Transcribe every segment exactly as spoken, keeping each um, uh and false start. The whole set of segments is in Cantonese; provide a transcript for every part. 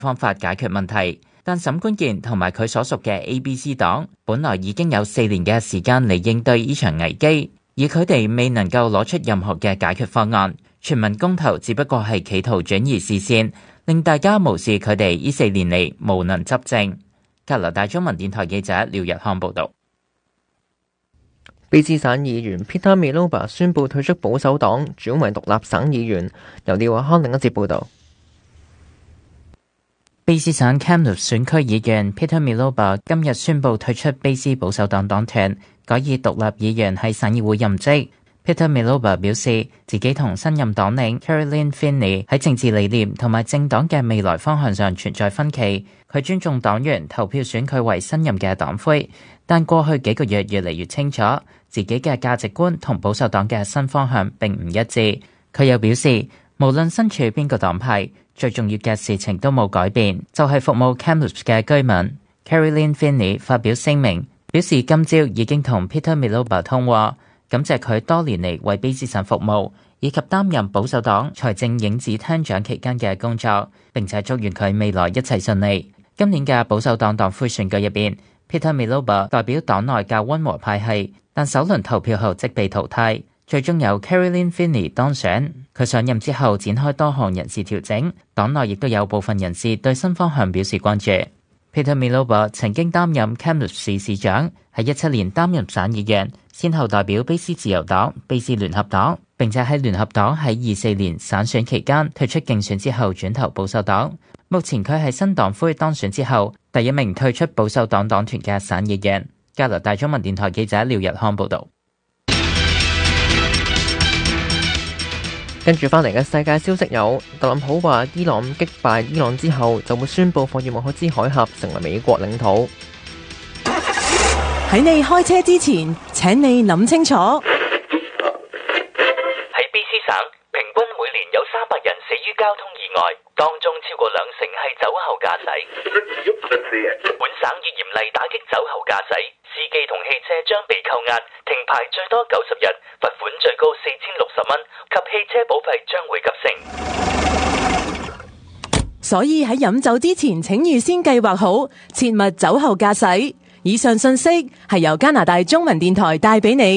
方法解決問題。但沈觀健同埋佢所屬嘅 A B C 黨本來已經有四年嘅時間嚟應對呢場危機，而佢哋未能夠攞出任何嘅解決方案。全民公投只不過係企圖轉移視線，令大家無視佢哋呢四年嚟無能執政。加拿大中文電台記者廖日康報道。 卑詩省議員 Peter Miloba 宣布退出保守黨，轉為獨立省議員。由廖日康另一節報道。 卑詩省 Kamloops 選區議員 Peter Miloba 今日宣布退出卑詩保守黨黨團，改以獨立議員喺省議會任職。Peter Miloba 表示，自己同新任黨領 Caroline Finney 喺政治理念同埋政黨嘅未來方向上存在分歧。佢尊重黨員投票選佢為新任嘅黨魁，但過去幾個月越嚟越清楚，自己嘅價值觀同保守黨嘅新方向並唔一致。佢又表示，無論身處邊個黨派，最重要嘅事情都冇改變，就係服務 Kamloops 嘅居民。Caroline Finney 發表聲明，表示今朝已經同 Peter Miloba 通話，感謝佢多年嚟為卑詩省服務，以及擔任保守黨財政影子廳長期間嘅工作，並且祝願佢未來一切順利。今年嘅保守黨黨魁選舉入邊，Peter Miloba 代表黨內較溫和派系，但首輪投票後即被淘汰，最終由 Caroline Finney 當選。佢上任之後展開多項人事調整，黨內亦都有部分人士對新方向表示關注。Peter Miloba 曾經擔任 Kamloops 市市長，喺一七年擔任省議員，先後代表卑詩自由黨、卑詩聯合黨，並且喺聯合黨喺二四年省選期間退出競選之後轉投保守黨。目前佢係新黨魁當選之後第一名退出保守黨黨團嘅省議員。加拿大中文電台記者廖日康報導。 跟住翻嚟嘅世界消息有，特朗普話伊朗擊敗伊朗之後就會宣布霍爾木茲海峽成為美國領土。 喺你開車之前，請你諗清楚。喺卑詩省，平均每年有三百人死於交通意外，當中超過兩成係酒後駕駛。本省已嚴厲打擊酒後駕駛，司機同汽車將被扣押，停牌最多九十日，罰款最高四千六十蚊，及汽車保費將會急升。 所以喺飲酒之前，請預先計劃好，切勿酒後駕駛。以上信息係由加拿大中文電台帶俾你。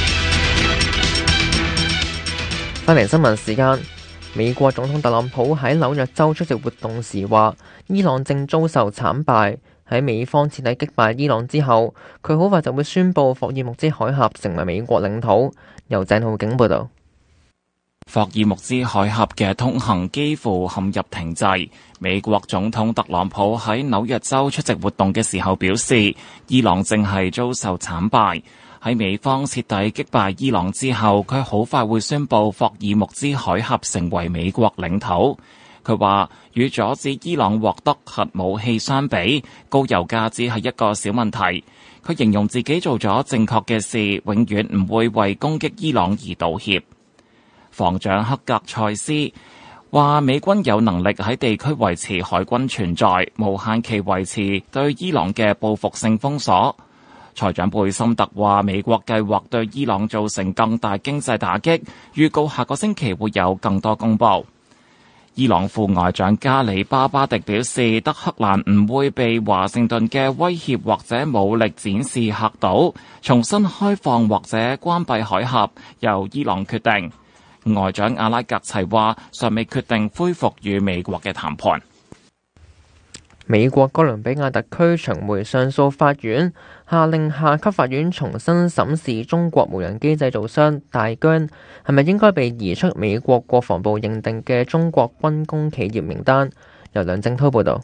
翻嚟新聞時間，美國總統特朗普喺紐約州出席活動時話，伊朗正遭受慘敗。喺美方徹底擊敗伊朗之後，佢好快就會宣布霍爾木茲海峽成為美國領土。由鄭浩景報道。 霍爾木茲海峽嘅通行幾乎陷入停滯。美國總統特朗普喺紐約州出席活動嘅時候表示，伊朗正係遭受慘敗。喺美方徹底擊敗伊朗之後，佢好快會宣布霍爾木茲海峽成為美國領土。佢話，與阻止伊朗獲得核武器相比，高油價只係一個小問題。佢形容自己做咗正確嘅事，永遠唔會為攻擊伊朗而道歉。防長克格塞斯話，美軍有能力喺地區維持海軍存在，無限期維持對伊朗嘅報復性封鎖。財長貝森特話，美國計劃對伊朗造成更大經濟打擊，預告下個星期會有更多公佈。伊朗副外長加里巴巴迪表示，德黑蘭唔會被華盛頓嘅威脅或者武力展示嚇到，重新開放或者關閉海峽由伊朗決定。外長阿拉格齊話，尚未決定恢復與美國嘅談判。 美國哥倫比亞特區巡迴上訴法院下令下級法院重新審視中國無人機製造商大疆係咪應該被移出美國國防部認定嘅中國軍工企業名單。由梁正滔報導。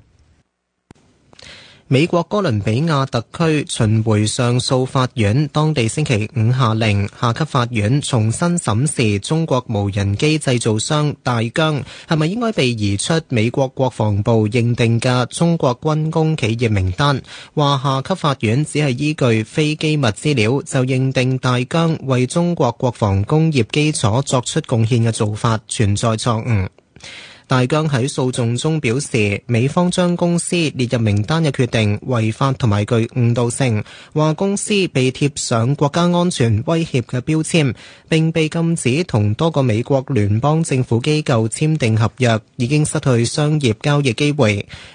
美國哥倫比亞特區巡迴上訴法院當地星期五下令下級法院重新審視中國無人機製造商大疆係咪應該被移出美國國防部認定嘅中國軍工企業名單，話下級法院只係依據非機密資料就認定大疆為中國國防工業基礎作出貢獻嘅做法存在錯誤。 大疆喺訴訟中表示，美方將公司列入名單嘅決定違法同埋具誤導性，話公司被貼上國家安全威脅嘅標籤，並被禁止同多個美國聯邦政府機構簽訂合約，已經失去商業交易機會。